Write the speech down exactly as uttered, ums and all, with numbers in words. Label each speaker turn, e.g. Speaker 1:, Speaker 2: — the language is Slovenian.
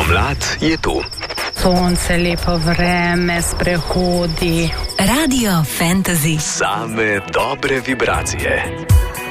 Speaker 1: Pomlad je tu.
Speaker 2: Sonce, lepo vreme, sprehodi.
Speaker 3: Radio Fantasy.
Speaker 1: Same dobre vibracije.